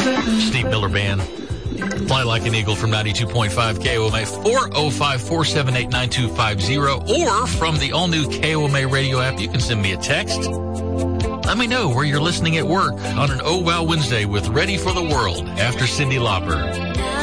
Steve Miller Band. Fly Like an Eagle from 92.5 KOMA, 405-478-9250, or from the all-new KOMA radio app, you can send me a text. Let me know where you're listening at work on an Oh Wow Wednesday with Ready for the World after Cyndi Lauper.